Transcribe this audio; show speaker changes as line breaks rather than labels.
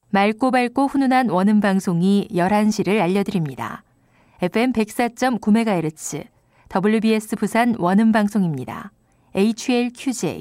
맑고 밝고 훈훈한 원음 방송이 11시를 알려드립니다. FM 104.9MHz WBS 부산 원음 방송입니다. HLQJ